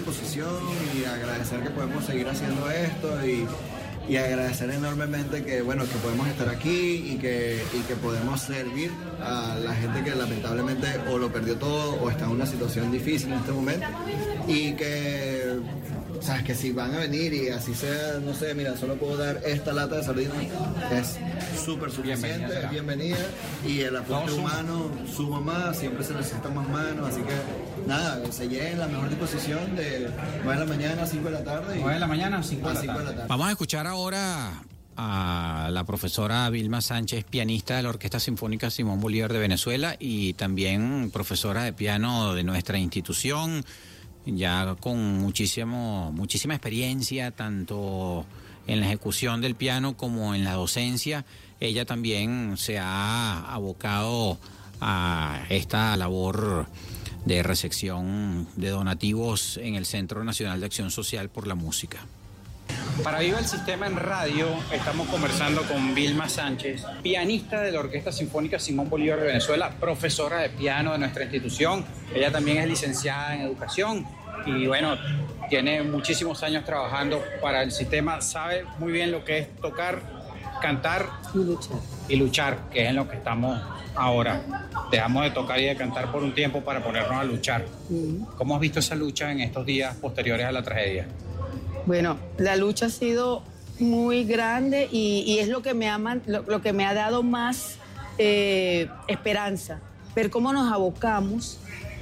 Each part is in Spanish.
disposición y agradecer que podemos seguir haciendo esto y agradecer enormemente que podemos estar aquí y que podemos servir a la gente que lamentablemente o lo perdió todo o está en una situación difícil en este momento y que, sabes, que si van a venir y así sea, no sé, mira, solo puedo dar esta lata de sardina, es súper suficiente, bienvenida, y el aporte humano suma más, siempre se necesitan más manos, así que nada, se llegue en la mejor disposición de 9 de la mañana a 5 de la tarde. 9 de la mañana a 5 de la tarde. Vamos a escuchar ahora a la profesora Vilma Sánchez, pianista de la Orquesta Sinfónica Simón Bolívar de Venezuela y también profesora de piano de nuestra institución, ya con muchísima experiencia tanto en la ejecución del piano como en la docencia. Ella también se ha abocado a esta labor de recepción de donativos en el Centro Nacional de Acción Social por la Música. Para Viva el Sistema en Radio estamos conversando con Vilma Sánchez, pianista de la Orquesta Sinfónica Simón Bolívar de Venezuela, profesora de piano de nuestra institución. Ella también es licenciada en educación y bueno, tiene muchísimos años trabajando para el sistema, sabe muy bien lo que es tocar, cantar y luchar, que es en lo que estamos ahora. Dejamos de tocar y de cantar por un tiempo para ponernos a luchar. ¿Cómo has visto esa lucha en estos días posteriores a la tragedia? Bueno, la lucha ha sido muy grande y es lo que me ha dado más esperanza. Ver cómo nos abocamos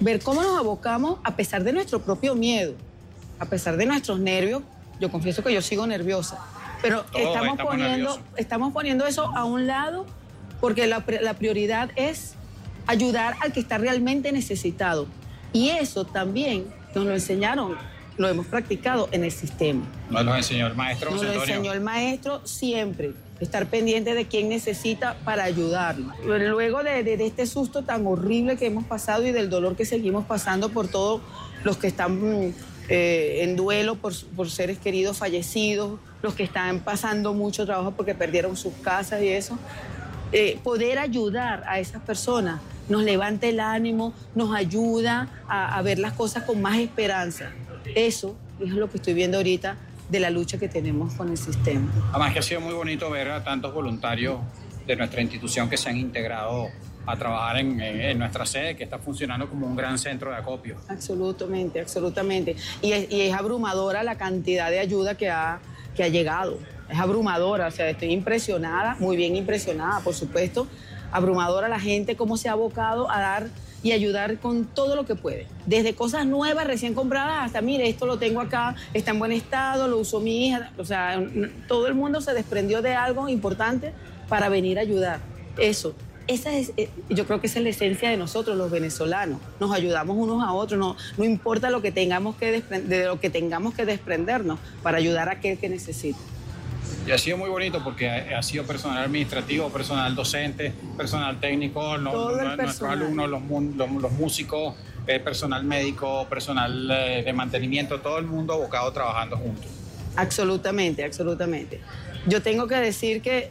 a pesar de nuestro propio miedo, a pesar de nuestros nervios. Yo confieso que yo sigo nerviosa, pero estamos poniendo eso a un lado porque la prioridad es ayudar al que está realmente necesitado. Y eso también nos lo enseñaron. Lo hemos practicado en el sistema. ¿Nos lo enseñó el maestro José Antonio? Nos lo enseñó el maestro siempre. Estar pendiente de quién necesita para ayudarnos. Luego de este susto tan horrible que hemos pasado y del dolor que seguimos pasando por todos los que están en duelo por seres queridos fallecidos, los que están pasando mucho trabajo porque perdieron sus casas y eso, poder ayudar a esas personas nos levanta el ánimo, nos ayuda a ver las cosas con más esperanza. Eso es lo que estoy viendo ahorita de la lucha que tenemos con el sistema. Además que ha sido muy bonito ver a tantos voluntarios de nuestra institución que se han integrado a trabajar en nuestra sede, que está funcionando como un gran centro de acopio. Absolutamente, absolutamente. Y es abrumadora la cantidad de ayuda que ha llegado. Es abrumadora, o sea, estoy impresionada, muy bien impresionada, por supuesto. Abrumadora la gente, cómo se ha abocado a dar y ayudar con todo lo que puede. Desde cosas nuevas, recién compradas, hasta, mire, esto lo tengo acá, está en buen estado, lo usó mi hija. O sea, todo el mundo se desprendió de algo importante para venir a ayudar. Yo creo que esa es la esencia de nosotros, los venezolanos. Nos ayudamos unos a otros, no importa lo que tengamos que desprendernos para ayudar a aquel que necesita. Y ha sido muy bonito porque ha sido personal administrativo, personal docente, personal técnico, nuestros alumnos, los músicos, personal médico, personal de mantenimiento, todo el mundo abocado trabajando juntos. Absolutamente, absolutamente. Yo tengo que decir que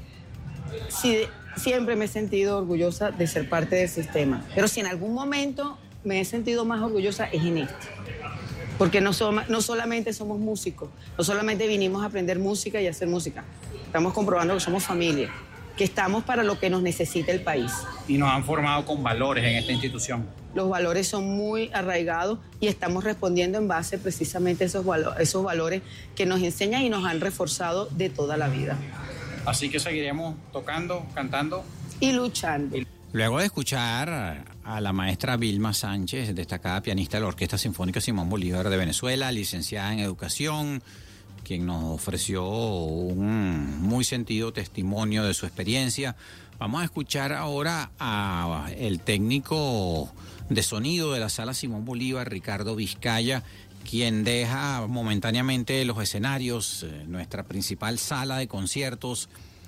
siempre me he sentido orgullosa de ser parte del sistema, pero si en algún momento me he sentido más orgullosa es en este. Porque no solamente somos músicos, no solamente vinimos a aprender música y a hacer música. Estamos comprobando que somos familia, que estamos para lo que nos necesita el país. Y nos han formado con valores en esta institución. Los valores son muy arraigados y estamos respondiendo en base precisamente a esos valores que nos enseñan y nos han reforzado de toda la vida. Así que seguiremos tocando, cantando y luchando. Luego de escuchar a la maestra Vilma Sánchez, destacada pianista de la Orquesta Sinfónica Simón Bolívar de Venezuela, licenciada en educación, quien nos ofreció un muy sentido testimonio de su experiencia, vamos a escuchar ahora a el técnico de sonido de la Sala Simón Bolívar, Ricardo Vizcaya, quien deja momentáneamente los escenarios, nuestra principal sala de conciertos,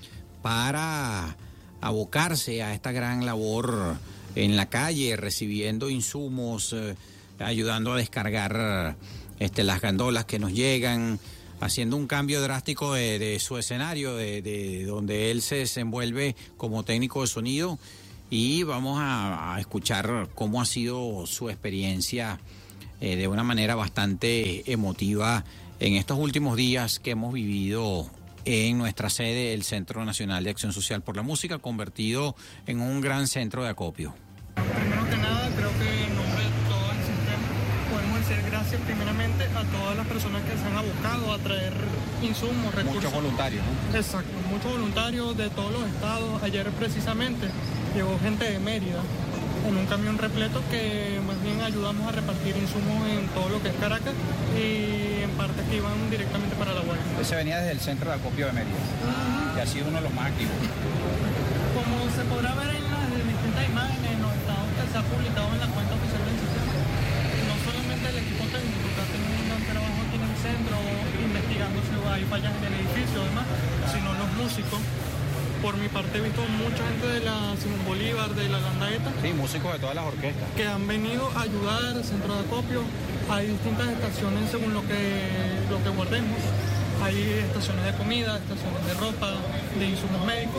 para abocarse a esta gran labor en la calle, recibiendo insumos, ayudando a descargar las gandolas que nos llegan, haciendo un cambio drástico de su escenario, de donde él se desenvuelve como técnico de sonido, y vamos a escuchar cómo ha sido su experiencia de una manera bastante emotiva en estos últimos días que hemos vivido en nuestra sede, el Centro Nacional de Acción Social por la Música, convertido en un gran centro de acopio. Primero que nada, creo que en nombre de todo el sistema podemos decir gracias primeramente a todas las personas que se han abocado a traer insumos, recursos. Muchos voluntarios, ¿no? Exacto, muchos voluntarios de todos los estados. Ayer precisamente llegó gente de Mérida en un camión repleto que más bien ayudamos a repartir insumos en todo lo que es Caracas y en partes que iban directamente para La Guaira. Ese venía desde el centro de acopio de Mérida, que ha sido uno de los más activos. Como se podrá ver en las distintas imágenes, en los estados que se ha publicado en la cuenta oficial del sistema, no solamente el equipo técnico que ha tenido un gran trabajo aquí en el centro, investigando si hay fallas en el edificio, además, sino los músicos. Por mi parte he visto mucha gente de la Simón Bolívar, de la Landaeta. Sí, músicos de todas las orquestas. Que han venido a ayudar al centro de acopio. Hay distintas estaciones según lo que guardemos. Hay estaciones de comida, estaciones de ropa, de insumos médicos.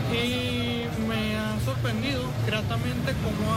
Y me ha sorprendido gratamente cómo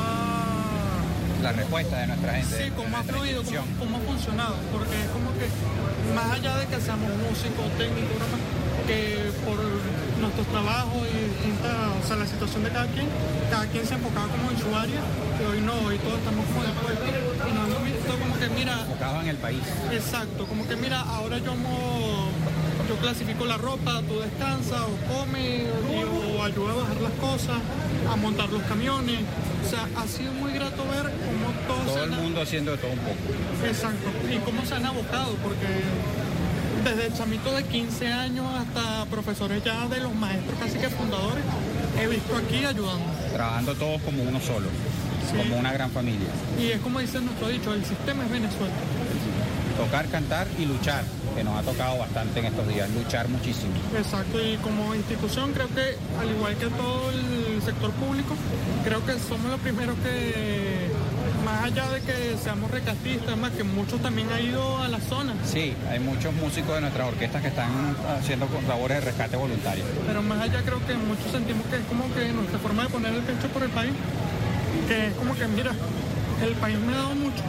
la respuesta de nuestra gente. Sí, cómo ha fluido, cómo ha funcionado. Porque es como que, más allá de que seamos músicos, técnicos, que por nuestros trabajos y distintas, o sea, la situación de cada quien se enfocaba como en su área, y hoy no, hoy todos estamos como de acuerdo y nos hemos visto como que mira... Enfocados en el país. Exacto, como que mira, ahora yo clasifico la ropa, tú descansas o comes o ayuda a bajar las cosas, a montar los camiones. O sea, ha sido muy grato ver cómo todo el mundo haciendo de todo un poco. Exacto, y cómo se han abocado, porque desde chamitos de 15 años hasta profesores ya de los maestros casi que fundadores, he visto aquí ayudando. Trabajando todos como uno solo, sí, como una gran familia. Y es como dice nuestro dicho, el sistema es Venezuela. Tocar, cantar y luchar, que nos ha tocado bastante en estos días, luchar muchísimo. Exacto, y como institución creo que, al igual que todo el sector público, creo que somos los primeros que, más allá de que seamos rescatistas, más que muchos también han ido a la zona. Sí, hay muchos músicos de nuestras orquestas que están haciendo labores de rescate voluntario. Pero más allá creo que muchos sentimos que es como que nuestra forma de poner el pecho por el país, que es como que mira, el país me ha dado mucho,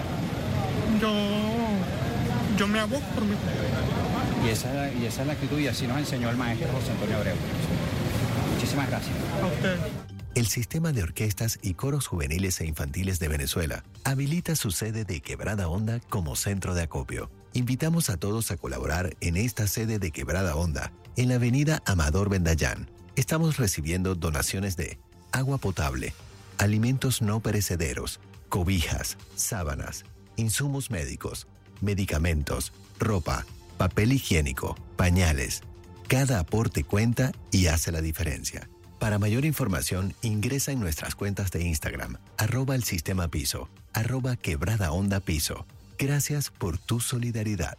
yo me aboco por mí. Y esa es la actitud, y así nos enseñó el maestro José Antonio Abreu. Muchísimas gracias. A usted. El Sistema de Orquestas y Coros Juveniles e Infantiles de Venezuela habilita su sede de Quebrada Honda como centro de acopio. Invitamos a todos a colaborar en esta sede de Quebrada Honda, en la avenida Amador Bendayán. Estamos recibiendo donaciones de agua potable, alimentos no perecederos, cobijas, sábanas, insumos médicos, medicamentos, ropa, papel higiénico, pañales. Cada aporte cuenta y hace la diferencia. Para mayor información, ingresa en nuestras cuentas de Instagram, @elsistemapiso, @quebradaondapiso. Gracias por tu solidaridad.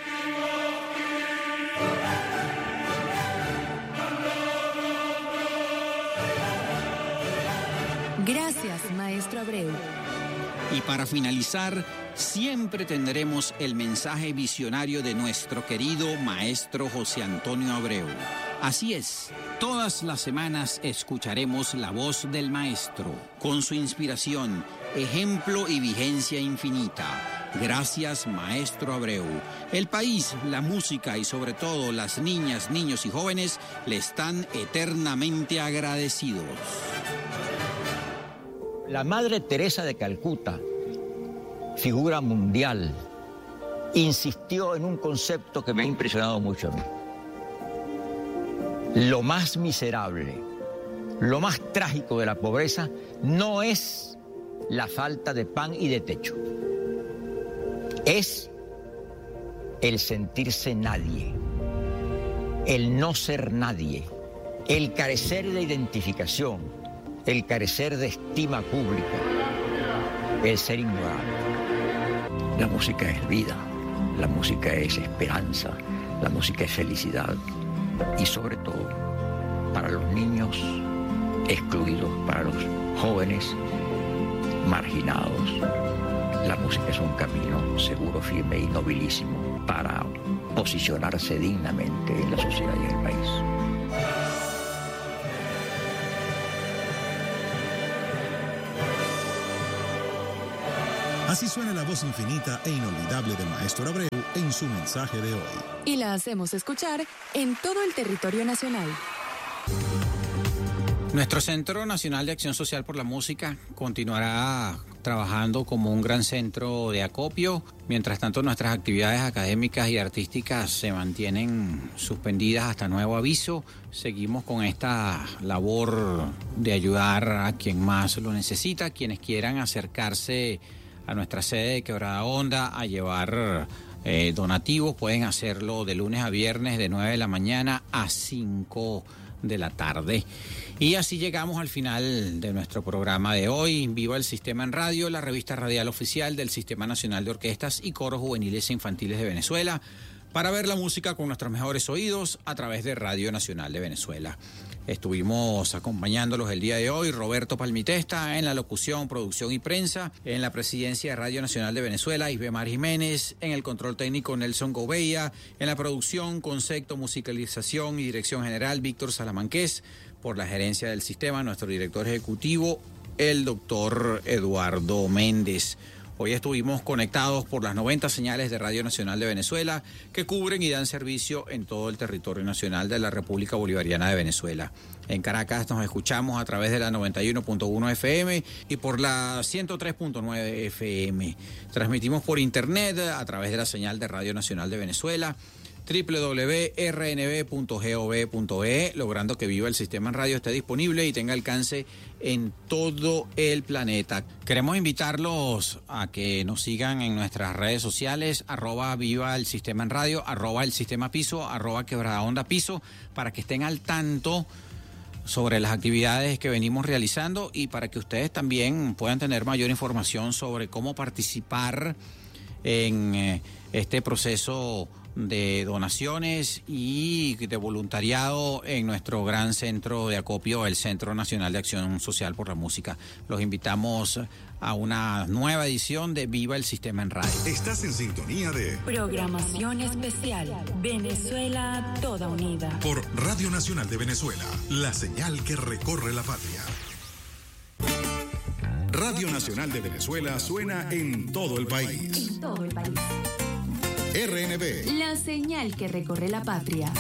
Gracias, maestro Abreu. Y para finalizar, siempre tendremos el mensaje visionario de nuestro querido maestro José Antonio Abreu. Así es, todas las semanas escucharemos la voz del maestro, con su inspiración, ejemplo y vigencia infinita. Gracias, maestro Abreu. El país, la música y sobre todo las niñas, niños y jóvenes le están eternamente agradecidos. La Madre Teresa de Calcuta, figura mundial, insistió en un concepto que me ha impresionado mucho a mí. Lo más miserable, lo más trágico de la pobreza no es la falta de pan y de techo. Es el sentirse nadie, el no ser nadie, el carecer de identificación, el carecer de estima pública, el ser ignorado. La música es vida, la música es esperanza, la música es felicidad y sobre todo para los niños excluidos, para los jóvenes marginados. La música es un camino seguro, firme y nobilísimo para posicionarse dignamente en la sociedad y en el país. Así suena la voz infinita e inolvidable del maestro Abreu en su mensaje de hoy. Y la hacemos escuchar en todo el territorio nacional. Nuestro Centro Nacional de Acción Social por la Música continuará trabajando como un gran centro de acopio. Mientras tanto, nuestras actividades académicas y artísticas se mantienen suspendidas hasta nuevo aviso. Seguimos con esta labor de ayudar a quien más lo necesita, quienes quieran acercarse a nuestra sede de Quebrada Honda a llevar donativos. Pueden hacerlo de lunes a viernes de 9 de la mañana a 5 de la tarde. Y así llegamos al final de nuestro programa de hoy. Viva el Sistema en Radio, la revista radial oficial del Sistema Nacional de Orquestas y Coros Juveniles e Infantiles de Venezuela, para ver la música con nuestros mejores oídos a través de Radio Nacional de Venezuela. Estuvimos acompañándolos el día de hoy, Roberto Palmitesta en la locución, producción y prensa, en la presidencia de Radio Nacional de Venezuela, Isbemar Jiménez, en el control técnico Nelson Gouveia, en la producción, concepto, musicalización y dirección general Víctor Salamanqués, por la gerencia del sistema, nuestro director ejecutivo, el doctor Eduardo Méndez. Hoy estuvimos conectados por las 90 señales de Radio Nacional de Venezuela que cubren y dan servicio en todo el territorio nacional de la República Bolivariana de Venezuela. En Caracas nos escuchamos a través de la 91.1 FM y por la 103.9 FM. Transmitimos por internet a través de la señal de Radio Nacional de Venezuela, www.rnb.gov.be, logrando que Viva el Sistema en Radio esté disponible y tenga alcance en todo el planeta. Queremos invitarlos a que nos sigan en nuestras redes sociales, @Viva el Sistema en Radio, @El Sistema Piso, @Quebrada Honda Piso, para que estén al tanto sobre las actividades que venimos realizando y para que ustedes también puedan tener mayor información sobre cómo participar en este proceso de donaciones y de voluntariado en nuestro gran centro de acopio, el Centro Nacional de Acción Social por la Música. Los invitamos a una nueva edición de Viva el Sistema en Radio. Estás en sintonía de Programación especial. Venezuela toda unida. Por Radio Nacional de Venezuela, la señal que recorre la patria. Radio Nacional de Venezuela suena en todo el país. En todo el país. RNB. La señal que recorre la patria.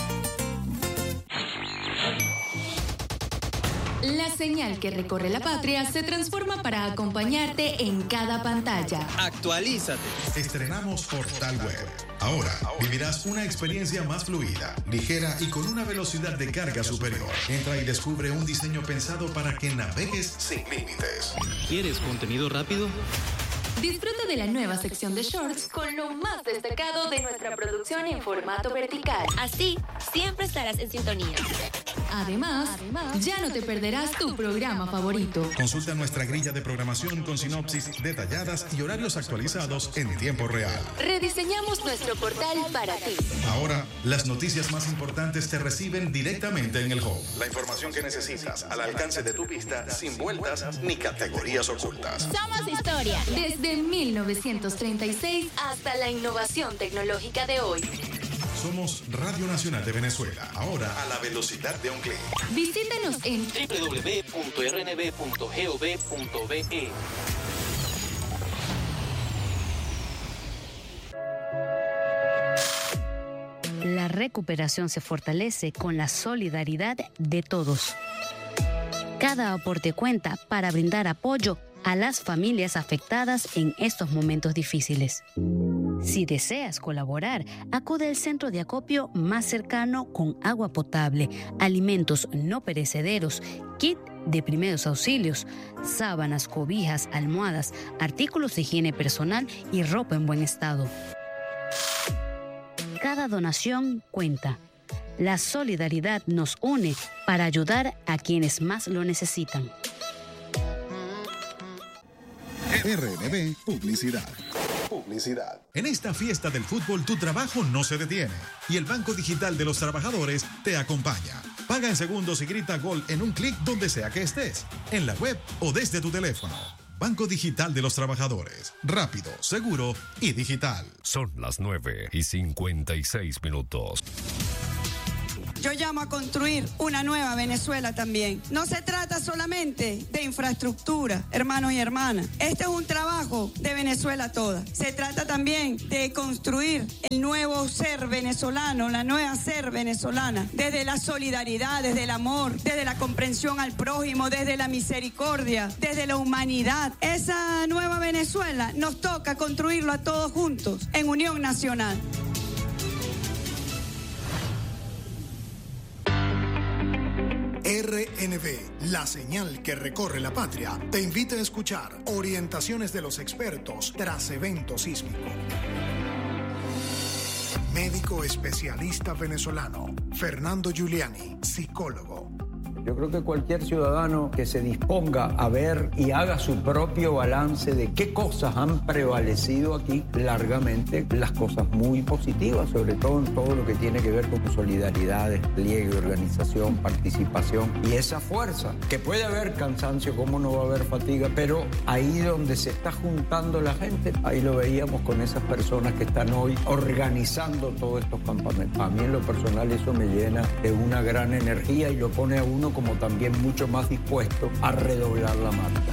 La señal que recorre la patria se transforma para acompañarte en cada pantalla. Actualízate. Estrenamos Portal Web. Ahora vivirás una experiencia más fluida, ligera y con una velocidad de carga superior. Entra y descubre un diseño pensado para que navegues sin límites. ¿Quieres contenido rápido? Disfruta de la nueva sección de shorts con lo más destacado de nuestra producción en formato vertical. Así, siempre estarás en sintonía. Además, ya no te perderás tu programa favorito. Consulta nuestra grilla de programación con sinopsis detalladas y horarios actualizados en tiempo real. Rediseñamos nuestro portal para ti. Ahora, las noticias más importantes te reciben directamente en el home. La información que necesitas al alcance de tu vista, sin vueltas ni categorías ocultas. Somos historia. Desde 1936 hasta la innovación tecnológica de hoy. Somos Radio Nacional de Venezuela, ahora a la velocidad de un clic. Visítanos en www.rnb.gov.be. La recuperación se fortalece con la solidaridad de todos. Cada aporte cuenta para brindar apoyo a las familias afectadas en estos momentos difíciles. Si deseas colaborar, acude al centro de acopio más cercano con agua potable, alimentos no perecederos, kit de primeros auxilios, sábanas, cobijas, almohadas, artículos de higiene personal y ropa en buen estado. Cada donación cuenta. La solidaridad nos une para ayudar a quienes más lo necesitan. RNB Publicidad. En esta fiesta del fútbol tu trabajo no se detiene y el Banco Digital de los Trabajadores te acompaña. Paga en segundos y grita gol en un clic donde sea que estés, en la web o desde tu teléfono. Banco Digital de los Trabajadores. Rápido, seguro y digital. Son las 9:56. yo llamo a construir una nueva Venezuela también. No se trata solamente de infraestructura, hermanos y hermanas. Este es un trabajo de Venezuela toda. Se trata también de construir el nuevo ser venezolano, la nueva ser venezolana, desde la solidaridad, desde el amor, desde la comprensión al prójimo, desde la misericordia, desde la humanidad. Esa nueva Venezuela nos toca construirlo a todos juntos en unión nacional. RNB, la señal que recorre la patria, te invita a escuchar orientaciones de los expertos tras evento sísmico. Médico especialista venezolano, Fernando Giuliani, psicólogo. Yo creo que cualquier ciudadano que se disponga a ver y haga su propio balance de qué cosas han prevalecido aquí largamente, las cosas muy positivas, sobre todo en todo lo que tiene que ver con solidaridad, despliegue, organización, participación y esa fuerza, que puede haber cansancio, cómo no va a haber fatiga, pero ahí donde se está juntando la gente, ahí lo veíamos con esas personas que están hoy organizando todos estos campamentos. A mí en lo personal eso me llena de una gran energía y lo pone a uno como también mucho más dispuesto a redoblar la marcha.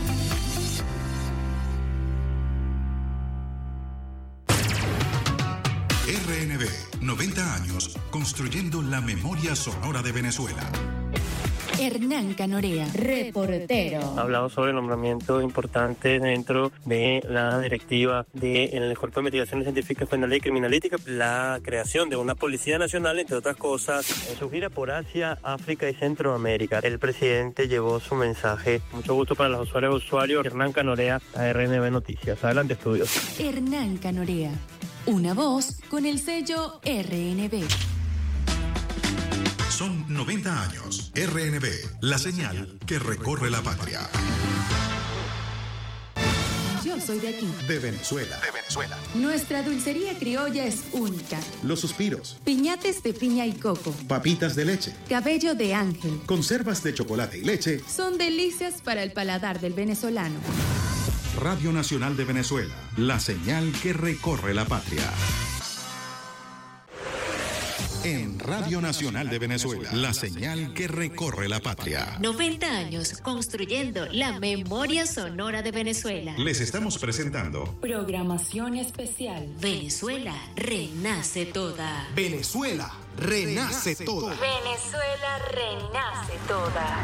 RNB, 90 años construyendo la memoria sonora de Venezuela. Hernán Canorea, reportero. Ha hablado sobre el nombramiento importante dentro de la directiva del Cuerpo de Investigaciones Científicas Penales y Criminalísticas, la creación de una Policía Nacional, entre otras cosas. En su gira por Asia, África y Centroamérica, el presidente llevó su mensaje. Mucho gusto para los usuarios y usuarios. Hernán Canorea, a RNB Noticias. Adelante, estudios. Hernán Canorea, una voz con el sello RNB. Son 90 años. RNB, la señal que recorre la patria. Yo soy de aquí. De Venezuela. De Venezuela. Nuestra dulcería criolla es única. Los suspiros. Piñates de piña y coco. Papitas de leche. Cabello de ángel. Conservas de chocolate y leche. Son delicias para el paladar del venezolano. Radio Nacional de Venezuela, la señal que recorre la patria. En Radio Nacional de Venezuela, la señal que recorre la patria. 90 años construyendo la memoria sonora de Venezuela. Les estamos presentando Programación especial. Venezuela renace toda. Venezuela renace toda. Venezuela renace toda.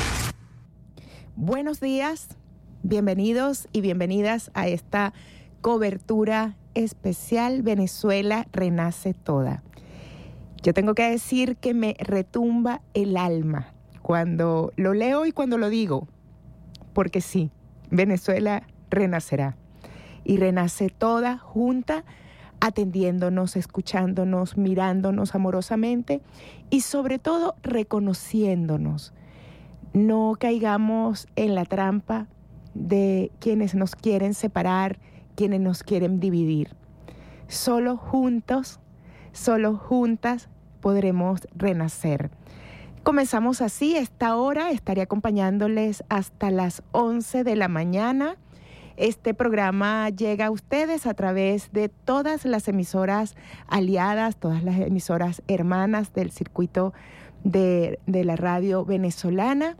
Buenos días, bienvenidos y bienvenidas a esta cobertura especial Venezuela renace toda. Yo tengo que decir que me retumba el alma cuando lo leo y cuando lo digo, porque sí, Venezuela renacerá y renace toda junta, atendiéndonos, escuchándonos, mirándonos amorosamente y sobre todo reconociéndonos. No caigamos en la trampa de quienes nos quieren separar, quienes nos quieren dividir. Solo juntos, solo juntas podremos renacer. Comenzamos así, esta hora estaré acompañándoles hasta las 11 de la mañana. Este programa llega a ustedes a través de todas las emisoras aliadas, todas las emisoras hermanas del circuito de la radio venezolana.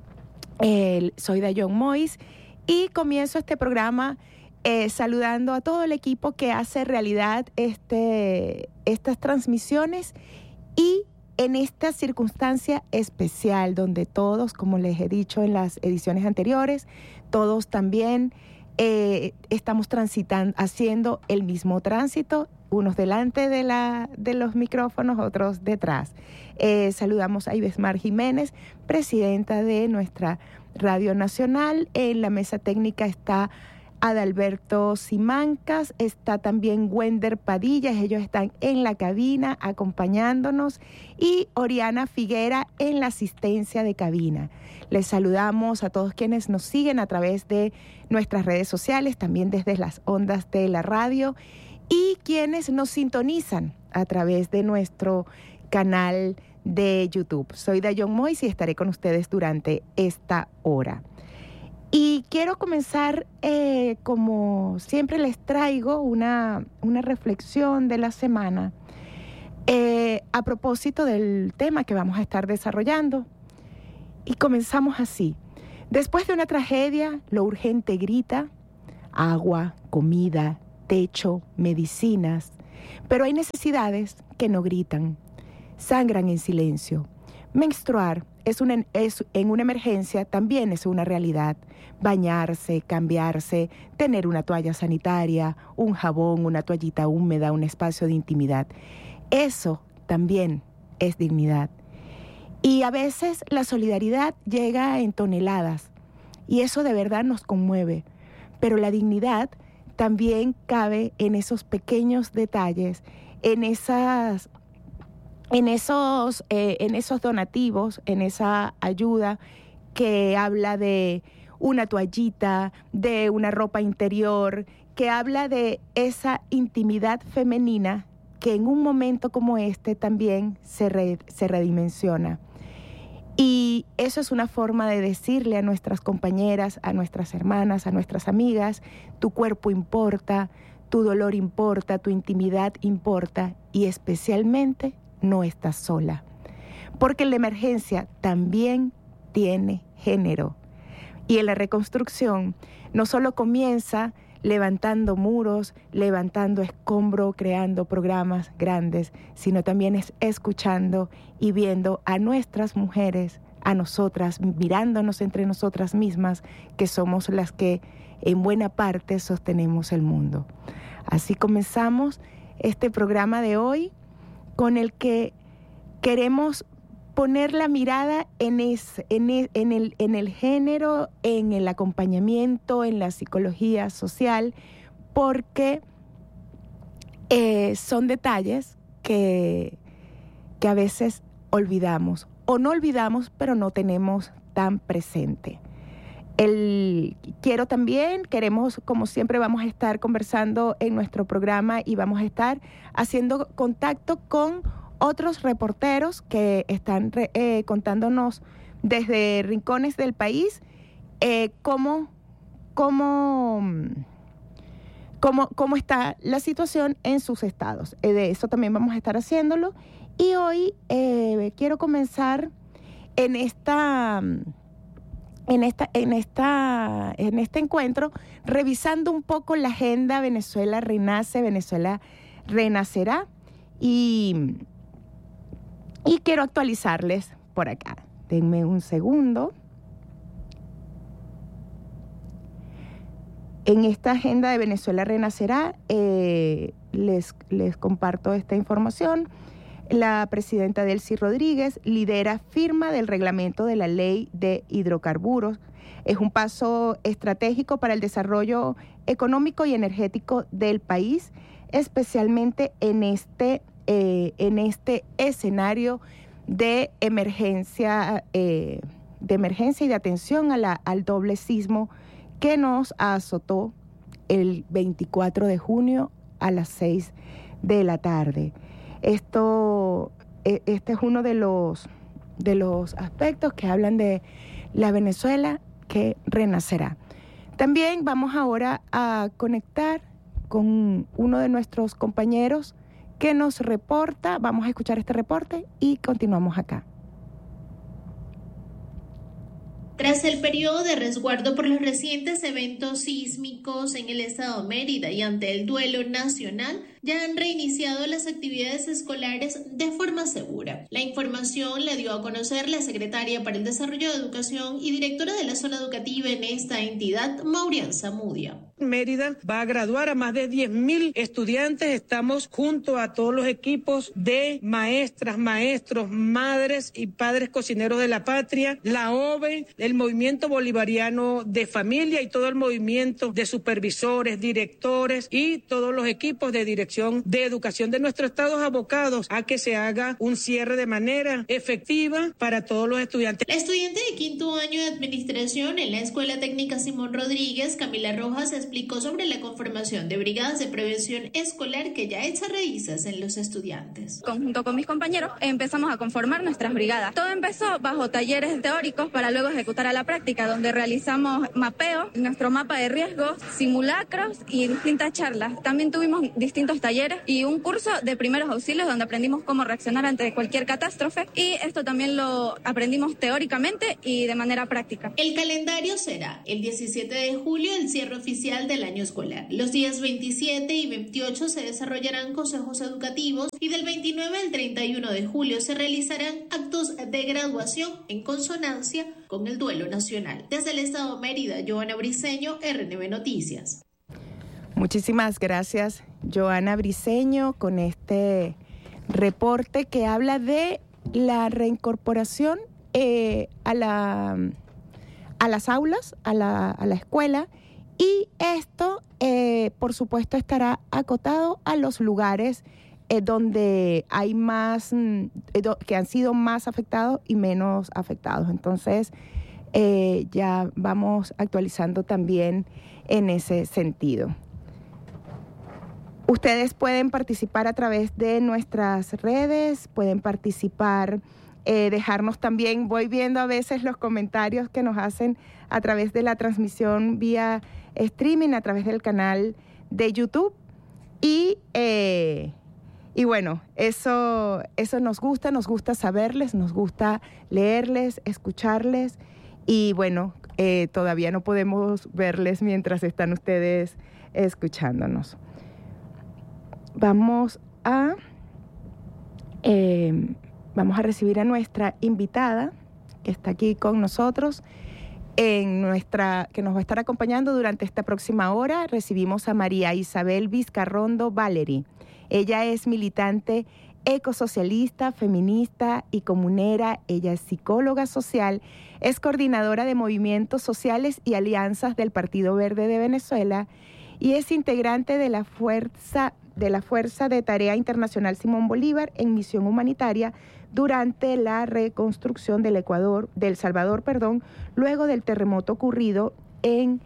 Soy Dayon Mois y comienzo este programa saludando a todo el equipo que hace realidad estas transmisiones y en esta circunstancia especial donde todos, como les he dicho en las ediciones anteriores, todos también estamos transitando, haciendo el mismo tránsito, unos delante de los micrófonos, otros detrás. Saludamos a Ibesmar Jiménez, presidenta de nuestra Radio Nacional. En la mesa técnica está Adalberto Simancas, está también Wender Padilla, ellos están en la cabina acompañándonos, y Oriana Figuera en la asistencia de cabina. Les saludamos a todos quienes nos siguen a través de nuestras redes sociales, también desde las ondas de la radio, y quienes nos sintonizan a través de nuestro canal de YouTube. Soy Dayon Mois y estaré con ustedes durante esta hora. Y quiero comenzar, como siempre les traigo una reflexión de la semana. a propósito del tema que vamos a estar desarrollando. Y comenzamos así. Después de una tragedia, lo urgente grita: agua, comida, techo, medicinas. Pero hay necesidades que no gritan, sangran en silencio. Menstruar en una emergencia también es una realidad. Bañarse, cambiarse, tener una toalla sanitaria, un jabón, una toallita húmeda, un espacio de intimidad. Eso también es dignidad. Y a veces la solidaridad llega en toneladas y eso de verdad nos conmueve. Pero la dignidad también cabe en esos pequeños detalles, en esos donativos, en esa ayuda que habla de una toallita, de una ropa interior, que habla de esa intimidad femenina que en un momento como este también se redimensiona. Y eso es una forma de decirle a nuestras compañeras, a nuestras hermanas, a nuestras amigas: tu cuerpo importa, tu dolor importa, tu intimidad importa, y especialmente no estás sola. Porque la emergencia también tiene género. Y en la reconstrucción no solo comienza levantando muros, levantando escombro, creando programas grandes, sino también es escuchando y viendo a nuestras mujeres, a nosotras, mirándonos entre nosotras mismas, que somos las que en buena parte sostenemos el mundo. Así comenzamos este programa de hoy, con el que queremos poner la mirada en el género, en el acompañamiento, en la psicología social, porque son detalles que a veces olvidamos, o no olvidamos, pero no tenemos tan presente. Queremos, como siempre, vamos a estar conversando en nuestro programa y vamos a estar haciendo contacto con otros reporteros que están contándonos desde rincones del país cómo está la situación en sus estados. De eso también vamos a estar haciéndolo. Y hoy quiero comenzar en este encuentro revisando un poco la agenda Venezuela Renace, Venezuela Renacerá, y quiero actualizarles por acá. Denme un segundo. En esta agenda de Venezuela Renacerá les comparto esta información. La presidenta Delcy Rodríguez lidera firma del reglamento de la ley de hidrocarburos. Es un paso estratégico para el desarrollo económico y energético del país, especialmente en este escenario de emergencia y de atención al doble sismo que nos azotó el 24 de junio a las 6 de la tarde. Este es uno de los aspectos que hablan de la Venezuela que renacerá. También vamos ahora a conectar con uno de nuestros compañeros que nos reporta. Vamos a escuchar este reporte y continuamos acá. Tras el periodo de resguardo por los recientes eventos sísmicos en el estado de Mérida y ante el duelo nacional, ya han reiniciado las actividades escolares de forma segura. La información la dio a conocer la secretaria para el Desarrollo de Educación y directora de la zona educativa en esta entidad, Maurián Zamudia. Mérida va a graduar a más de 10.000 estudiantes. Estamos junto a todos los equipos de maestras, maestros, madres y padres cocineros de la patria, la OVE, el Movimiento Bolivariano de Familia y todo el movimiento de supervisores, directores y todos los equipos de dirección de educación de nuestro estado, abocados a que se haga un cierre de manera efectiva para todos los estudiantes. La estudiante de quinto año de administración en la Escuela Técnica Simón Rodríguez, Camila Rojas, explicó sobre la conformación de brigadas de prevención escolar que ya echa raíces en los estudiantes. Conjunto con mis compañeros empezamos a conformar nuestras brigadas. Todo empezó bajo talleres teóricos para luego ejecutar a la práctica, donde realizamos mapeo, nuestro mapa de riesgos, simulacros y distintas charlas. También tuvimos distintos talleres y un curso de primeros auxilios donde aprendimos cómo reaccionar ante cualquier catástrofe, y esto también lo aprendimos teóricamente y de manera práctica. El calendario será el 17 de julio, el cierre oficial del año escolar. Los días 27 y 28 se desarrollarán consejos educativos y del 29 al 31 de julio se realizarán actos de graduación en consonancia con el duelo nacional. Desde el estado de Mérida, Joana Briceño, RNB Noticias. Muchísimas gracias, Joana Briceño, con este reporte que habla de la reincorporación a las aulas, a la escuela, y esto, por supuesto, estará acotado a los lugares donde hay más, que han sido más afectados y menos afectados. Entonces, ya vamos actualizando también en ese sentido. Ustedes pueden participar a través de nuestras redes, pueden participar, dejarnos también, voy viendo a veces los comentarios que nos hacen a través de la transmisión vía streaming, a través del canal de YouTube. Y bueno, eso nos gusta saberles, nos gusta leerles, escucharles. Y bueno, todavía no podemos verles mientras están ustedes escuchándonos. Vamos a recibir a nuestra invitada que está aquí con nosotros, que nos va a estar acompañando durante esta próxima hora. Recibimos a María Isabel Vizcarrondo Valery. Ella es militante ecosocialista, feminista y comunera. Ella es psicóloga social, es coordinadora de movimientos sociales y alianzas del Partido Verde de Venezuela y es integrante de la Fuerza de Tarea Internacional Simón Bolívar en misión humanitaria durante la reconstrucción del Salvador, luego del terremoto ocurrido en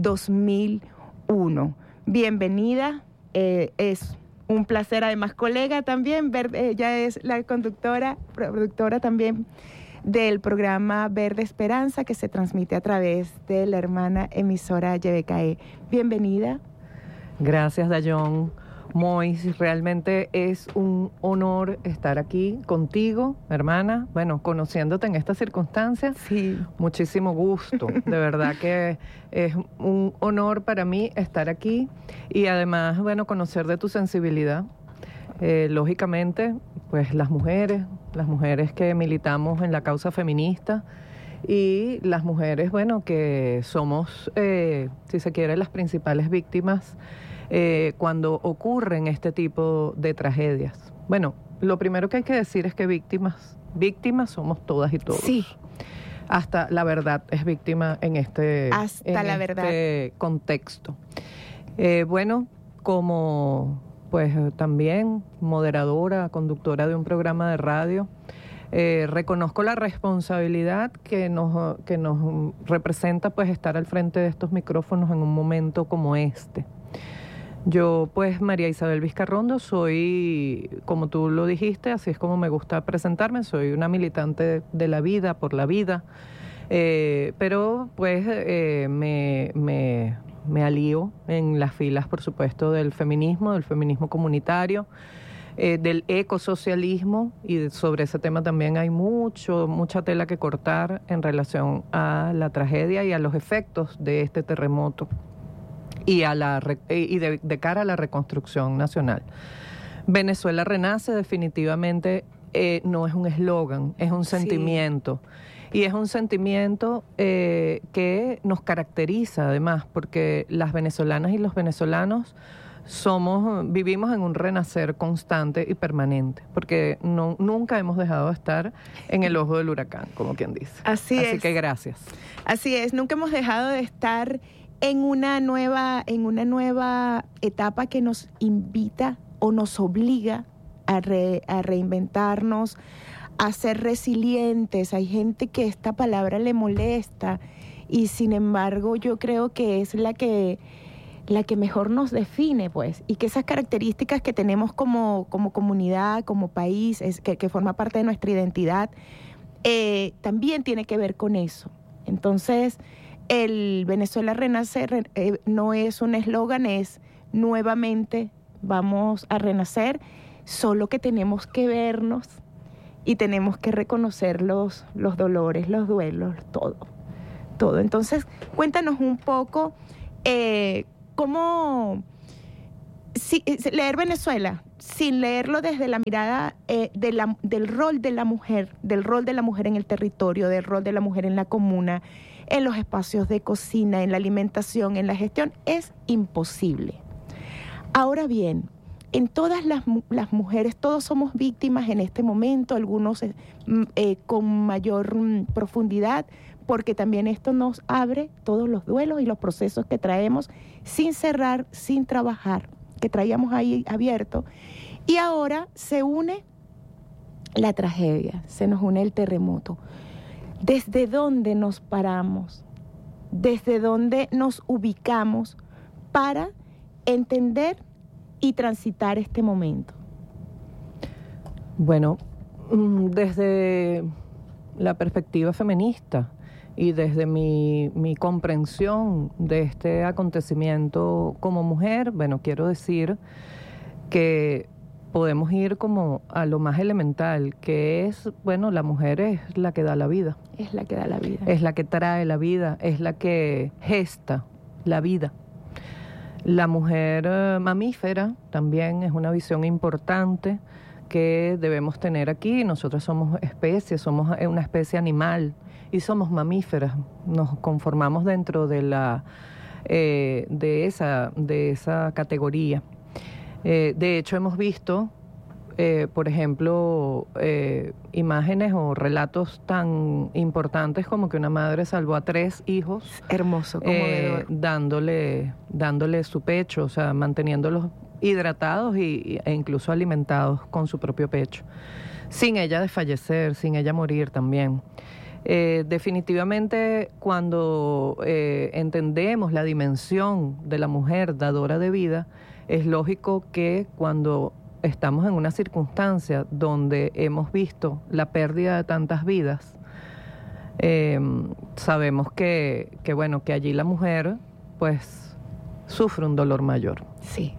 2001. Bienvenida, es un placer, además colega también, ella es la productora también del programa Verde Esperanza, que se transmite a través de la hermana emisora YBKE. Bienvenida. Gracias, Dayón. Mois, realmente es un honor estar aquí contigo, hermana. Bueno, conociéndote en estas circunstancias, sí. Muchísimo gusto. De verdad que es un honor para mí estar aquí y además, bueno, conocer de tu sensibilidad. Lógicamente, pues las mujeres que militamos en la causa feminista y las mujeres, bueno, que somos, si se quiere, las principales víctimas cuando ocurren este tipo de tragedias. Bueno, lo primero que hay que decir es que víctimas somos todas y todos. Sí. Hasta la verdad es víctima en este contexto. Bueno, como pues también moderadora, conductora de un programa de radio, reconozco la responsabilidad que nos representa pues estar al frente de estos micrófonos en un momento como este. Yo, pues, María Isabel Vizcarrondo, soy, como tú lo dijiste, así es como me gusta presentarme, soy una militante de la vida, por la vida, pero, pues, me alío en las filas, por supuesto, del feminismo comunitario, del ecosocialismo, y sobre ese tema también hay mucha tela que cortar en relación a la tragedia y a los efectos de este terremoto. Y de cara a la reconstrucción nacional. Venezuela renace definitivamente no es un eslogan, es un sentimiento. Sí. Y es un sentimiento que nos caracteriza además, porque las venezolanas y los venezolanos vivimos en un renacer constante y permanente, porque nunca hemos dejado de estar en el ojo del huracán, como quien dice. Así es. Así que gracias. Así es, nunca hemos dejado de estar en una nueva etapa que nos invita o nos obliga a reinventarnos, a ser resilientes. Hay gente que esta palabra le molesta y sin embargo yo creo que es la que la que mejor nos define, pues, y que esas características que tenemos como comunidad, como país, que forma parte de nuestra identidad, también tiene que ver con eso. Entonces, el Venezuela Renace no es un eslogan, es nuevamente vamos a renacer, solo que tenemos que vernos y tenemos que reconocer los dolores, los duelos, todo. Entonces, cuéntanos un poco cómo leer Venezuela, sin leerlo desde la mirada del rol de la mujer en el territorio, del rol de la mujer en la comuna, en los espacios de cocina, en la alimentación, en la gestión, es imposible. Ahora bien, en todas las mujeres, todos somos víctimas en este momento, algunos con mayor profundidad, porque también esto nos abre todos los duelos y los procesos que traemos sin cerrar, sin trabajar, que traíamos ahí abierto. Y ahora se une la tragedia, se nos une el terremoto. ¿Desde dónde nos paramos? ¿Desde dónde nos ubicamos para entender y transitar este momento? Bueno, desde la perspectiva feminista y desde mi comprensión de este acontecimiento como mujer, bueno, quiero decir que podemos ir como a lo más elemental, que es, bueno, la mujer es la que da la vida. Es la que da la vida. Es la que trae la vida, es la que gesta la vida. La mujer mamífera también es una visión importante que debemos tener aquí. Nosotros somos especie, somos una especie animal y somos mamíferas. Nos conformamos dentro de esa categoría. De hecho, hemos visto, por ejemplo, imágenes o relatos tan importantes como que una madre salvó a 3 hijos. Hermoso, conmovedor. Dándole su pecho, o sea, manteniéndolos hidratados e incluso alimentados con su propio pecho. Sin ella desfallecer, sin ella morir también. Definitivamente, cuando entendemos la dimensión de la mujer dadora de vida, es lógico que cuando estamos en una circunstancia donde hemos visto la pérdida de tantas vidas, sabemos que allí la mujer pues sufre un dolor mayor. Sí.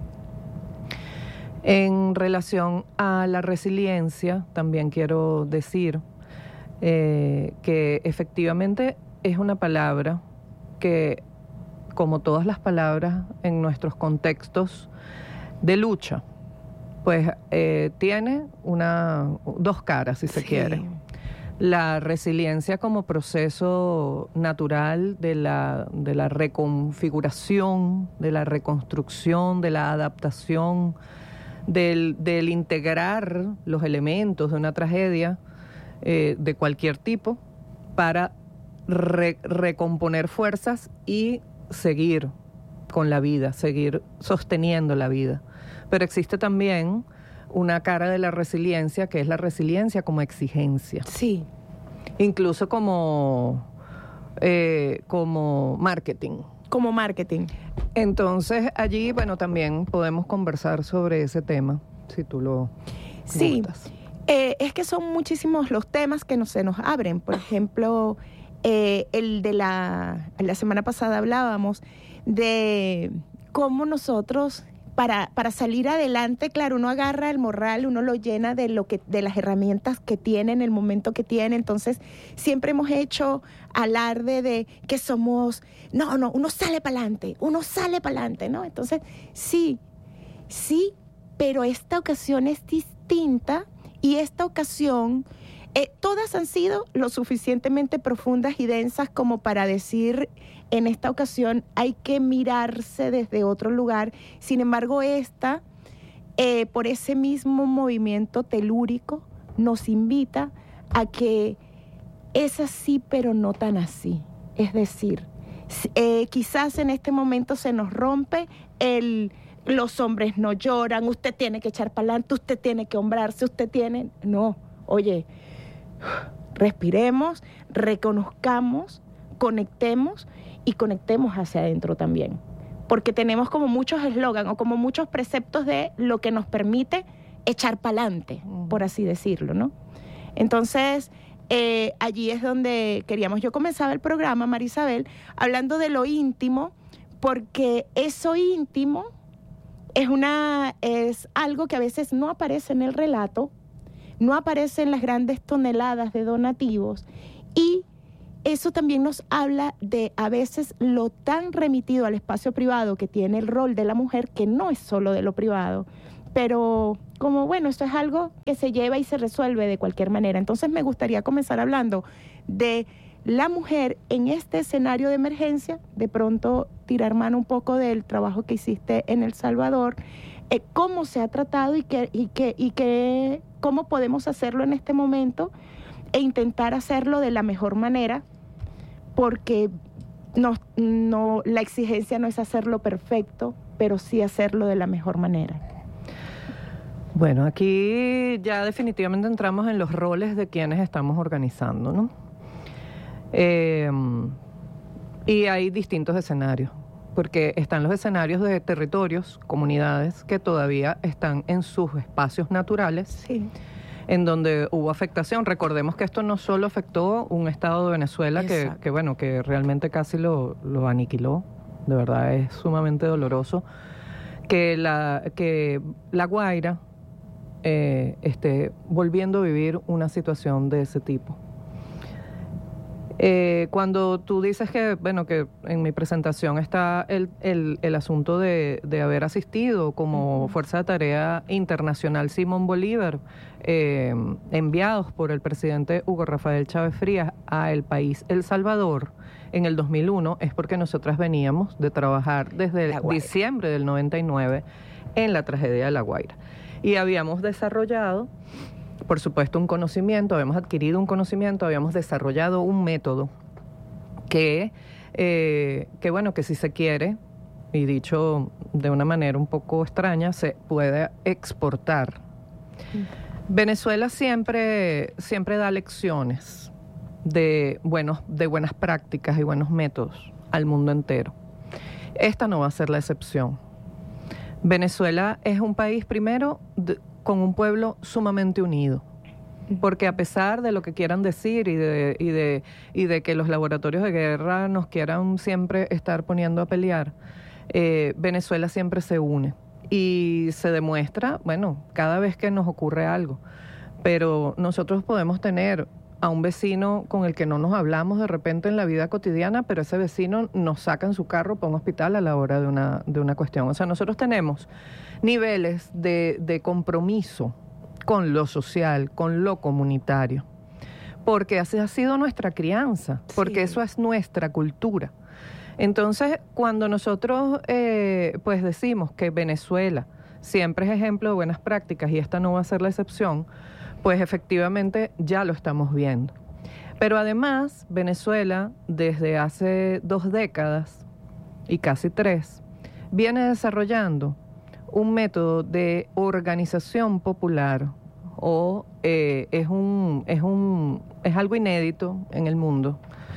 En relación a la resiliencia, también quiero decir que efectivamente es una palabra que, como todas las palabras en nuestros contextos de lucha, pues tiene dos caras, si se quiere. La resiliencia como proceso natural de la reconfiguración, de la reconstrucción, de la adaptación, del integrar los elementos de una tragedia de cualquier tipo para recomponer fuerzas y seguir con la vida, seguir sosteniendo la vida. Pero existe también una cara de la resiliencia, que es la resiliencia como exigencia. Sí. Incluso como marketing. Como marketing. Entonces, allí, bueno, también podemos conversar sobre ese tema, si tú lo gustas. Es que son muchísimos los temas que se nos abren. Por ejemplo, el de la semana pasada hablábamos de cómo nosotros, para salir adelante, claro, uno agarra el morral, uno lo llena de las herramientas que tiene en el momento que tiene. Entonces, siempre hemos hecho alarde de que somos, uno sale para adelante, ¿no? Entonces, sí, pero esta ocasión es distinta y esta ocasión, todas han sido lo suficientemente profundas y densas como para decir, en esta ocasión hay que mirarse desde otro lugar. Sin embargo, esta, por ese mismo movimiento telúrico, nos invita a que es así, pero no tan así. Es decir, quizás en este momento se nos rompe los hombres no lloran, usted tiene que echar para adelante, usted tiene que hombrarse, no, oye, respiremos, reconozcamos, conectemos hacia adentro también, porque tenemos como muchos eslogan o como muchos preceptos de lo que nos permite echar pa'lante, por así decirlo, ¿no? Entonces, allí es donde yo comenzaba el programa, Marisabel, hablando de lo íntimo, porque eso íntimo es algo que a veces no aparece en el relato, no aparece en las grandes toneladas de donativos, y eso también nos habla de a veces lo tan remitido al espacio privado que tiene el rol de la mujer, que no es solo de lo privado, pero como bueno, esto es algo que se lleva y se resuelve de cualquier manera. Entonces me gustaría comenzar hablando de la mujer en este escenario de emergencia, de pronto tirar mano un poco del trabajo que hiciste en El Salvador, cómo se ha tratado y cómo podemos hacerlo en este momento e intentar hacerlo de la mejor manera, porque la exigencia no es hacerlo perfecto, pero sí hacerlo de la mejor manera. Bueno, aquí ya definitivamente entramos en los roles de quienes estamos organizando, ¿no? Y hay distintos escenarios, porque están los escenarios de territorios, comunidades que todavía están en sus espacios naturales, sí, en donde hubo afectación. Recordemos que esto no solo afectó un estado de Venezuela que realmente casi lo aniquiló, de verdad es sumamente doloroso, que La Guaira esté volviendo a vivir una situación de ese tipo. Cuando tú dices que en mi presentación está el asunto de haber asistido como Fuerza de Tarea Internacional Simón Bolívar, enviados por el presidente Hugo Rafael Chávez Frías a el país El Salvador en el 2001, es porque nosotras veníamos de trabajar desde diciembre del 99 en la tragedia de La Guaira. Y habíamos desarrollado, por supuesto, un conocimiento, habíamos adquirido un conocimiento, habíamos desarrollado un método que si se quiere, y dicho de una manera un poco extraña, se puede exportar. Venezuela siempre da lecciones de buenas prácticas y buenos métodos al mundo entero. Esta no va a ser la excepción. Venezuela es un país, primero, con un pueblo sumamente unido, porque a pesar de lo que quieran decir y de que los laboratorios de guerra nos quieran siempre estar poniendo a pelear, Venezuela siempre se une y se demuestra, cada vez que nos ocurre algo. Pero nosotros podemos tener a un vecino con el que no nos hablamos de repente en la vida cotidiana, pero ese vecino nos saca en su carro para un hospital a la hora de una cuestión. O sea, nosotros tenemos niveles de compromiso con lo social, con lo comunitario, porque así ha sido nuestra crianza, porque eso es nuestra cultura. Entonces, cuando nosotros decimos que Venezuela siempre es ejemplo de buenas prácticas y esta no va a ser la excepción, pues efectivamente ya lo estamos viendo. Pero además, Venezuela, desde hace 2 décadas y casi 3, viene desarrollando un método de organización popular, es algo inédito en el mundo.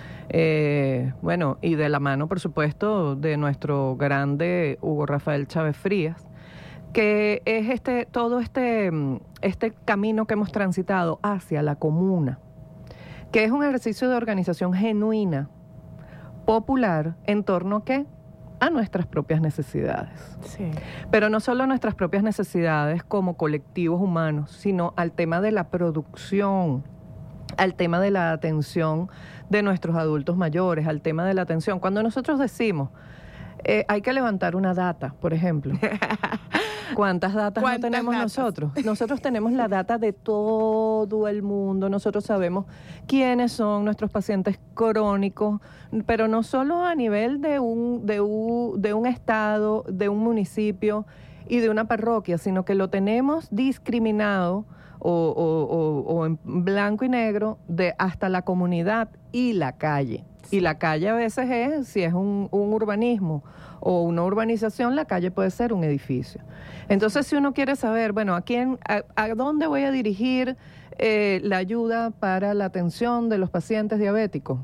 Y de la mano, por supuesto, de nuestro grande Hugo Rafael Chávez Frías, que es todo este camino que hemos transitado hacia la comuna, que es un ejercicio de organización genuina, popular, en torno a nuestras propias necesidades. Sí. Pero no solo nuestras propias necesidades como colectivos humanos, sino al tema de la producción, al tema de la atención de nuestros adultos mayores, al tema de la atención. Cuando nosotros decimos, hay que levantar una data, por ejemplo. ¿Cuántas datas no tenemos nosotros? Nosotros tenemos la data de todo el mundo. Nosotros sabemos quiénes son nuestros pacientes crónicos, pero no solo a nivel de un estado, de un municipio y de una parroquia, sino que lo tenemos discriminado o en blanco y negro hasta la comunidad y la calle. Y la calle a veces si es un urbanismo o una urbanización, la calle puede ser un edificio. Entonces, si uno quiere saber, ¿a dónde voy a dirigir la ayuda para la atención de los pacientes diabéticos?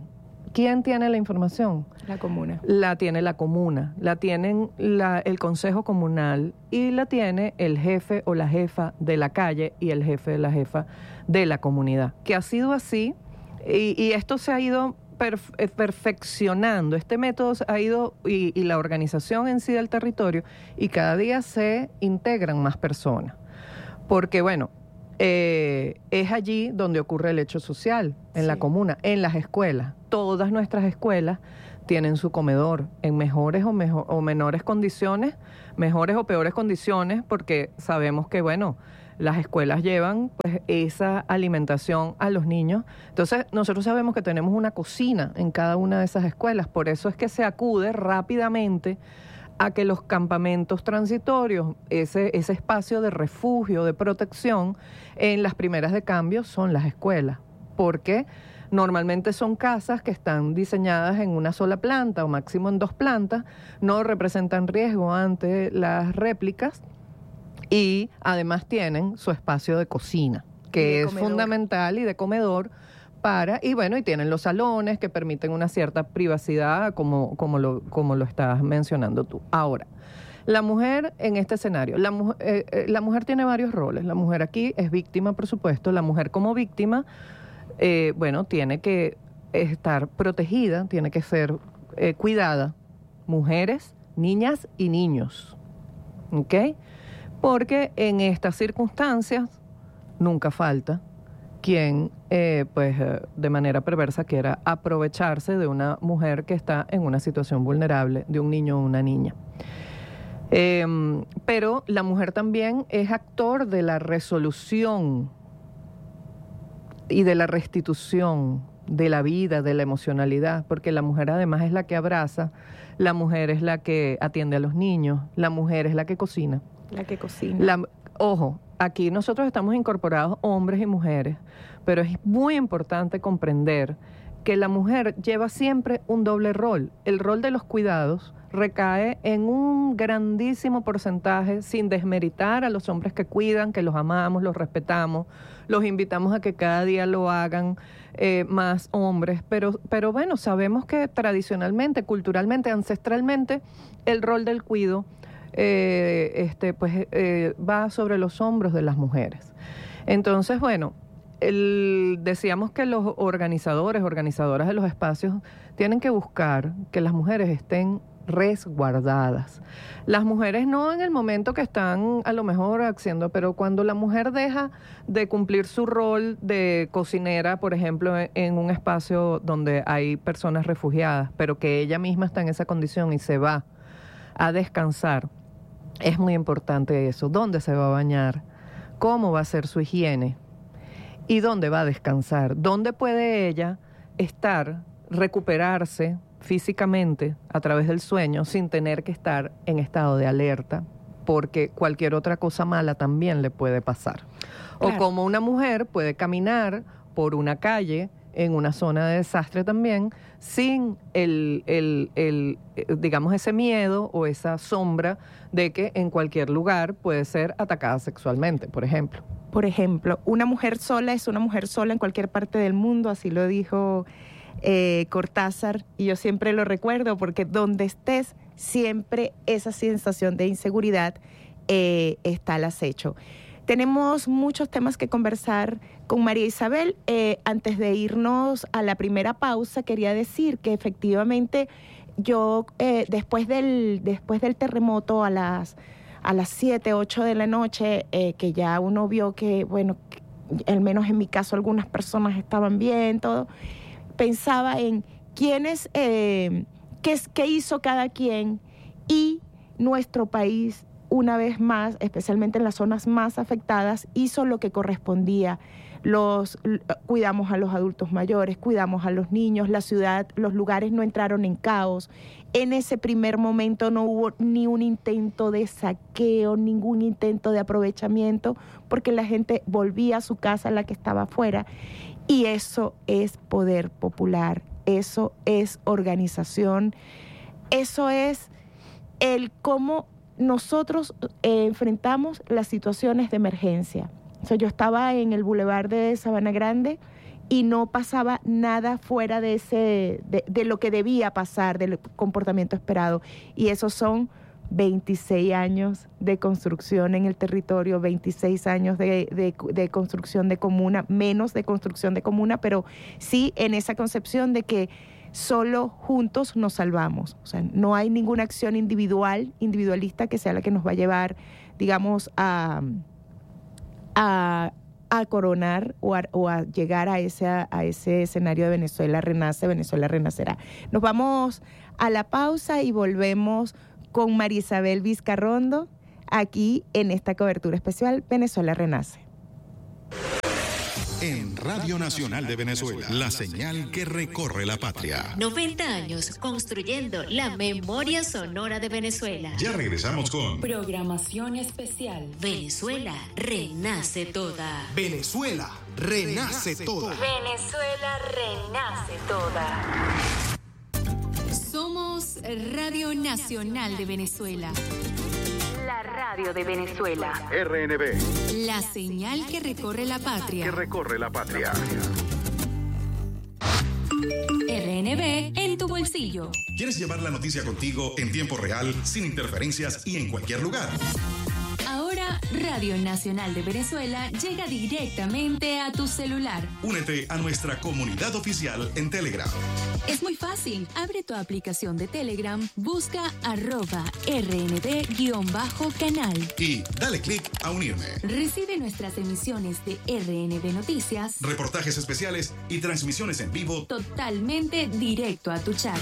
¿Quién tiene la información? La comuna. La tiene la comuna, la tienen el consejo comunal y la tiene el jefe o la jefa de la calle y el jefe o la jefa de la comunidad. Que ha sido así y esto se ha ido perfeccionando. Este método ha ido y la organización en sí del territorio y cada día se integran más personas. Porque bueno, es allí donde ocurre el hecho social, en la comuna, en las escuelas. Todas nuestras escuelas tienen su comedor en mejores o menores condiciones, mejores o peores condiciones, porque sabemos que, bueno, las escuelas llevan pues esa alimentación a los niños. Entonces, nosotros sabemos que tenemos una cocina en cada una de esas escuelas, por eso es que se acude rápidamente a que los campamentos transitorios, ese espacio de refugio, de protección, en las primeras de cambio son las escuelas, porque normalmente son casas que están diseñadas en una sola planta o máximo en 2 plantas, no representan riesgo ante las réplicas y además tienen su espacio de cocina, que es fundamental, y de comedor, y tienen los salones que permiten una cierta privacidad, como lo estás mencionando tú. Ahora, la mujer en este escenario, la mujer tiene varios roles. La mujer aquí es víctima, por supuesto. La mujer como víctima, tiene que estar protegida, tiene que ser cuidada. Mujeres, niñas y niños, ¿ok? Porque en estas circunstancias nunca falta quien, de manera perversa, quiera aprovecharse de una mujer que está en una situación vulnerable, de un niño o una niña. Pero la mujer también es actor de la resolución y de la restitución de la vida, de la emocionalidad, porque la mujer además es la que abraza, la mujer es la que atiende a los niños, la mujer es la que cocina. La que cocina. Ojo, aquí nosotros estamos incorporados hombres y mujeres, pero es muy importante comprender que la mujer lleva siempre un doble rol. El rol de los cuidados recae en un grandísimo porcentaje, sin desmeritar a los hombres que cuidan, que los amamos, los respetamos, los invitamos a que cada día lo hagan más hombres, pero bueno, sabemos que tradicionalmente, culturalmente, ancestralmente, el rol del cuidado va sobre los hombros de las mujeres. Entonces, bueno, decíamos que los organizadoras de los espacios tienen que buscar que las mujeres estén resguardadas. Las mujeres no en el momento que están a lo mejor haciendo, pero cuando la mujer deja de cumplir su rol de cocinera, por ejemplo, en un espacio donde hay personas refugiadas, pero que ella misma está en esa condición y se va a descansar, es muy importante eso. ¿Dónde se va a bañar? ¿Cómo va a ser su higiene? ¿Y dónde va a descansar? ¿Dónde puede ella recuperarse físicamente a través del sueño sin tener que estar en estado de alerta? Porque cualquier otra cosa mala también le puede pasar. Claro. O como una mujer puede caminar por una calle en una zona de desastre también, sin digamos, ese miedo o esa sombra de que en cualquier lugar puede ser atacada sexualmente, por ejemplo. Por ejemplo, una mujer sola es una mujer sola en cualquier parte del mundo, así lo dijo Cortázar, y yo siempre lo recuerdo, porque donde estés, siempre esa sensación de inseguridad está al acecho. Tenemos muchos temas que conversar con María Isabel. Antes de irnos a la primera pausa, quería decir que efectivamente yo, después del terremoto a las 7, 8 de la noche, que ya uno vio que, bueno, al menos en mi caso algunas personas estaban bien, todo, pensaba en quiénes, qué hizo cada quien, y nuestro país, una vez más, especialmente en las zonas más afectadas, hizo lo que correspondía. Cuidamos a los adultos mayores, cuidamos a los niños, la ciudad, los lugares no entraron en caos. En ese primer momento no hubo ni un intento de saqueo, ningún intento de aprovechamiento, porque la gente volvía a su casa, la que estaba afuera. Y eso es poder popular, eso es organización, eso es el cómo nosotros enfrentamos las situaciones de emergencia. O sea, yo estaba en el Boulevard de Sabana Grande y no pasaba nada fuera de lo que debía pasar, del comportamiento esperado. Y esos son 26 años de construcción en el territorio, 26 años de construcción de comuna, menos de construcción de comuna, pero sí en esa concepción de que solo juntos nos salvamos. O sea, no hay ninguna acción individualista que sea la que nos va a llevar, digamos, a coronar o a llegar a ese escenario de Venezuela renace, Venezuela renacerá. Nos vamos a la pausa y volvemos con María Isabel Vizcarrondo aquí en esta cobertura especial Venezuela Renace. En Radio Nacional de Venezuela, la señal que recorre la patria. 90 años construyendo la memoria sonora de Venezuela. Ya regresamos con Programación especial. Venezuela renace toda. Venezuela renace toda. Venezuela renace toda. Somos Radio Nacional de Venezuela. La radio de Venezuela. RNB. La señal que recorre la patria. RNB en tu bolsillo. ¿Quieres llevar la noticia contigo en tiempo real, sin interferencias y en cualquier lugar? Ahora Radio Nacional de Venezuela llega directamente a tu celular. Únete a nuestra comunidad oficial en Telegram. Es muy fácil. Abre tu aplicación de Telegram, busca @RNB_canal. Y dale clic a unirme. Recibe nuestras emisiones de RNB Noticias, reportajes especiales y transmisiones en vivo totalmente directo a tu chat.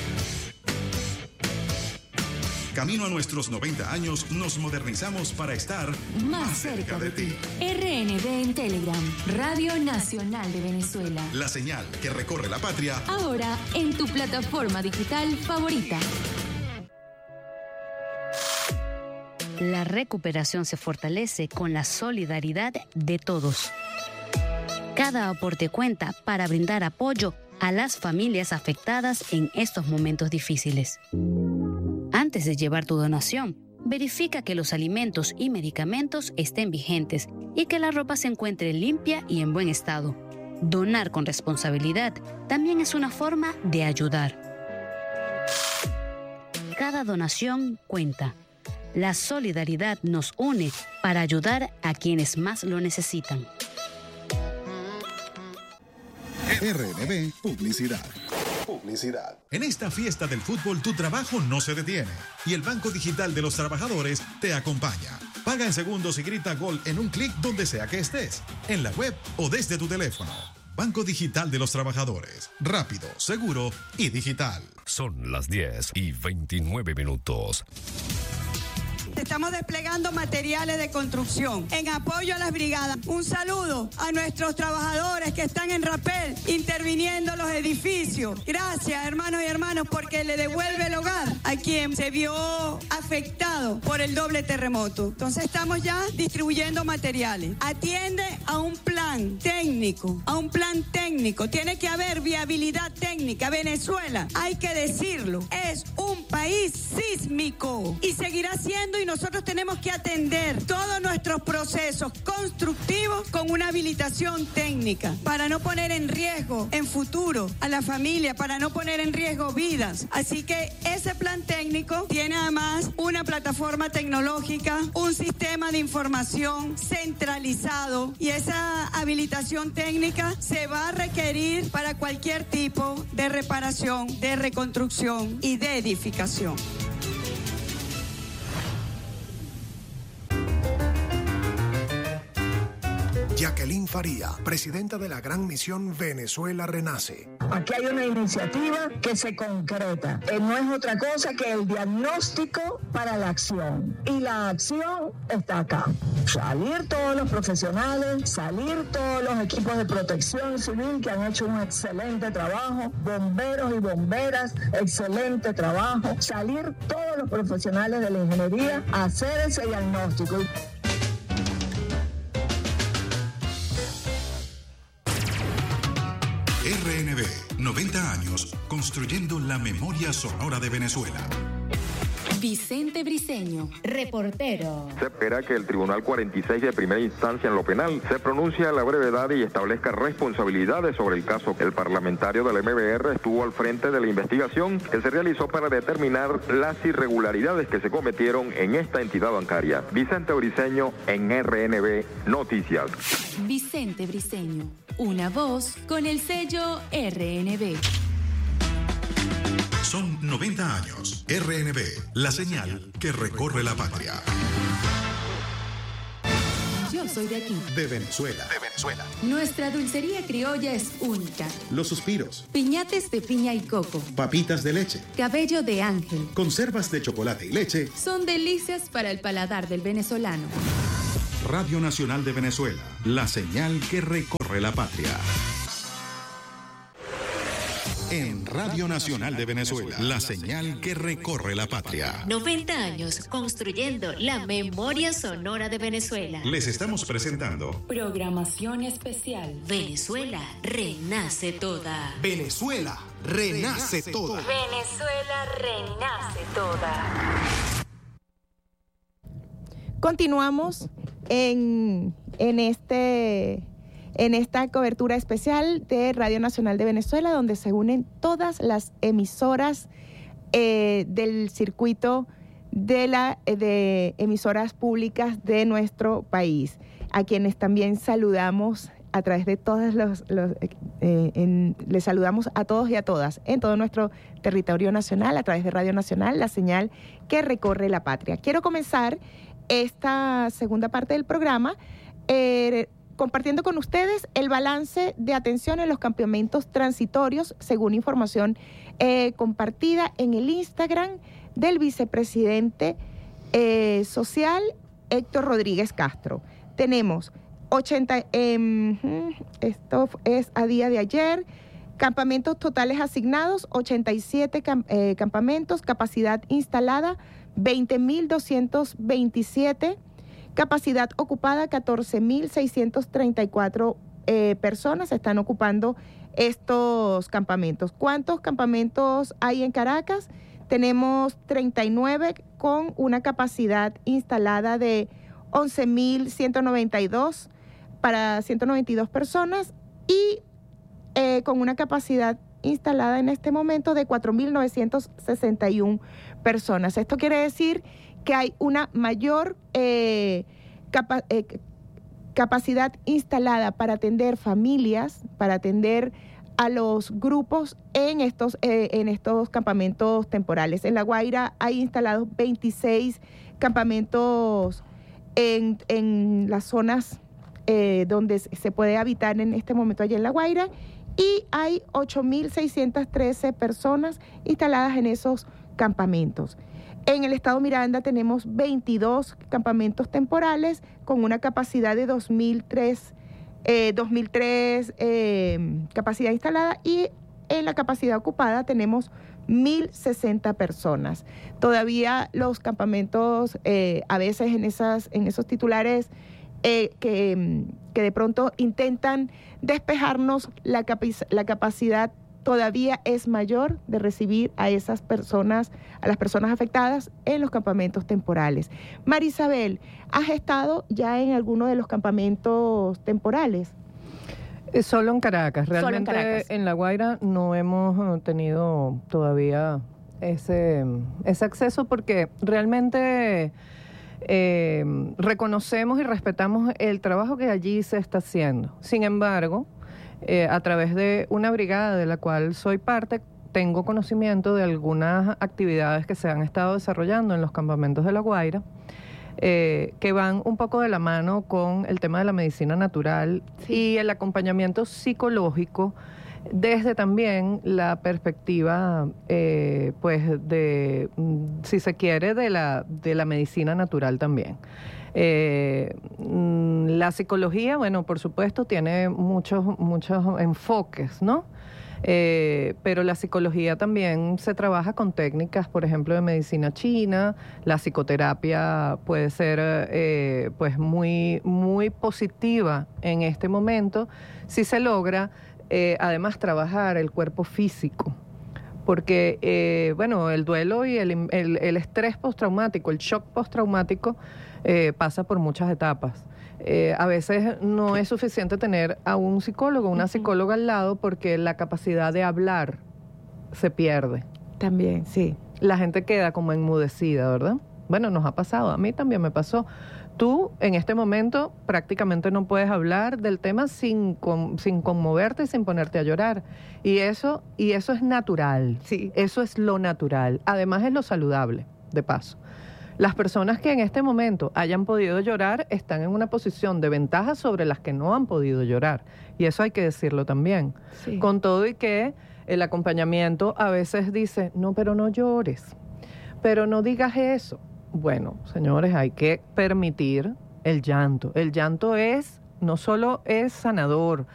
Camino a nuestros 90 años, nos modernizamos para estar más cerca de ti. RNB en Telegram, Radio Nacional de Venezuela. La señal que recorre la patria. Ahora en tu plataforma digital favorita. La recuperación se fortalece con la solidaridad de todos. Cada aporte cuenta para brindar apoyo a las familias afectadas en estos momentos difíciles. Antes de llevar tu donación, verifica que los alimentos y medicamentos estén vigentes y que la ropa se encuentre limpia y en buen estado. Donar con responsabilidad también es una forma de ayudar. Cada donación cuenta. La solidaridad nos une para ayudar a quienes más lo necesitan. RNB Publicidad. En esta fiesta del fútbol tu trabajo no se detiene y el Banco Digital de los Trabajadores te acompaña. Paga en segundos y grita gol en un clic donde sea que estés, en la web o desde tu teléfono. Banco Digital de los Trabajadores. Rápido, seguro y digital. Son las 10:29. Estamos desplegando materiales de construcción en apoyo a las brigadas. Un saludo a nuestros trabajadores que están en Rapel interviniendo los edificios. Gracias, hermanos y hermanas, porque le devuelve el hogar a quien se vio afectado por el doble terremoto. Entonces estamos ya distribuyendo materiales. Atiende a un plan técnico, Tiene que haber viabilidad técnica. Venezuela, hay que decirlo, es un país sísmico y seguirá siendo, y nosotros tenemos que atender todos nuestros procesos constructivos con una habilitación técnica para no poner en riesgo en futuro a la familia, para no poner en riesgo vidas. Así que ese plan técnico tiene además una plataforma tecnológica, un sistema de información centralizado, y esa habilitación técnica se va a requerir para cualquier tipo de reparación, de reconstrucción y de edificación. Jacqueline Faría, presidenta de la Gran Misión Venezuela Renace. Aquí hay una iniciativa que se concreta. No es otra cosa que el diagnóstico para la acción. Y la acción está acá. Salir todos los profesionales, salir todos los equipos de protección civil que han hecho un excelente trabajo, bomberos y bomberas, excelente trabajo. Salir todos los profesionales de la ingeniería a hacer ese diagnóstico. RNB, 90 años construyendo la memoria sonora de Venezuela. Vicente Briceño, reportero. Se espera que el Tribunal 46 de primera instancia en lo penal se pronuncie a la brevedad y establezca responsabilidades sobre el caso. El parlamentario del MBR estuvo al frente de la investigación que se realizó para determinar las irregularidades que se cometieron en esta entidad bancaria. Vicente Briceño en RNB Noticias. Vicente Briceño, una voz con el sello RNB. Son 90 años. RNB, la señal que recorre la patria. Yo soy de aquí. De Venezuela. Nuestra dulcería criolla es única. Los suspiros. Piñates de piña y coco. Papitas de leche. Cabello de ángel. Conservas de chocolate y leche. Son delicias para el paladar del venezolano. Radio Nacional de Venezuela, la señal que recorre la patria. En Radio Nacional de Venezuela, la señal que recorre la patria. 90 años construyendo la memoria sonora de Venezuela. Les estamos presentando Programación especial. Venezuela renace toda. Venezuela renace toda. Venezuela renace toda. Continuamos en esta cobertura especial de Radio Nacional de Venezuela, donde se unen todas las emisoras del circuito de emisoras públicas de nuestro país, a quienes también saludamos a través de todos les saludamos a todos y a todas en todo nuestro territorio nacional, a través de Radio Nacional, la señal que recorre la patria. Quiero comenzar esta segunda parte del programa compartiendo con ustedes el balance de atención en los campamentos transitorios, según información compartida en el Instagram del vicepresidente social Héctor Rodríguez Castro. Tenemos 80, esto es a día de ayer, campamentos totales asignados, 87 campamentos, capacidad instalada, 20.227, capacidad ocupada, 14.634 personas están ocupando estos campamentos. ¿Cuántos campamentos hay en Caracas? Tenemos 39 con una capacidad instalada de 11.192 para 192 personas y con una capacidad instalada en este momento de 4.961 personas. Esto quiere decir que hay una mayor capacidad instalada para atender familias, para atender a los grupos en estos campamentos temporales. En La Guaira hay instalados 26 campamentos en las zonas donde se puede habitar en este momento allá en La Guaira, y hay 8.613 personas instaladas en esos campamentos. En el estado Miranda tenemos 22 campamentos temporales con una capacidad de 2.003 capacidad instalada, y en la capacidad ocupada tenemos 1.060 personas. Todavía los campamentos, a veces en esos titulares que de pronto intentan despejarnos, la capacidad todavía es mayor de recibir a esas personas, a las personas afectadas en los campamentos temporales. Marisabel, ¿has estado ya en alguno de los campamentos temporales? Solo en Caracas. Realmente Solo en Caracas. En La Guaira no hemos tenido todavía ese acceso, porque realmente reconocemos y respetamos el trabajo que allí se está haciendo. Sin embargo, a través de una brigada de la cual soy parte, tengo conocimiento de algunas actividades que se han estado desarrollando en los campamentos de La Guaira, que van un poco de la mano con el tema de la medicina natural y el acompañamiento psicológico, desde también la perspectiva, pues, de, si se quiere, de la medicina natural también. La psicología, bueno, por supuesto, tiene muchos enfoques, ¿no? Pero la psicología también se trabaja con técnicas, por ejemplo, de medicina china. La psicoterapia puede ser pues muy, muy positiva en este momento si se logra además trabajar el cuerpo físico, porque, el duelo y el estrés postraumático, el shock postraumático, pasa por muchas etapas. A veces no es suficiente tener a un psicólogo, una psicóloga al lado, porque la capacidad de hablar se pierde. También, sí. La gente queda como enmudecida, ¿verdad? Bueno, nos ha pasado, a mí también me pasó. Tú, en este momento, prácticamente no puedes hablar del tema sin conmoverte y sin ponerte a llorar. Y eso es natural. Sí. Eso es lo natural. Además, es lo saludable, de paso. Las personas que en este momento hayan podido llorar están en una posición de ventaja sobre las que no han podido llorar. Y eso hay que decirlo también. Sí. Con todo y que el acompañamiento a veces dice, no, pero no llores, pero no digas eso. Bueno, señores, hay que permitir el llanto. El llanto no solo es sanador,